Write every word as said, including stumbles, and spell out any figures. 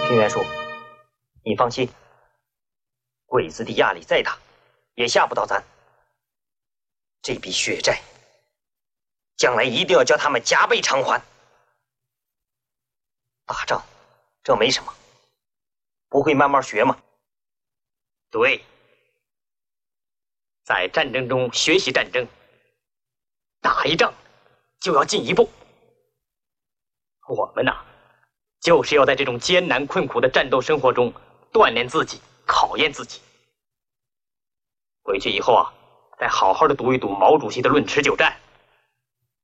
平原叔，你放心，鬼子的压力再大，也吓不到咱。这笔血债，将来一定要叫他们加倍偿还。打仗，这没什么，不会慢慢学吗？ 对，在战争中学习战争，打一仗就要进一步。我们呐，就是要在这种艰难困苦的战斗生活中锻炼自己，考验自己。回去以后啊，再好好的读一读毛主席的《论持久战》，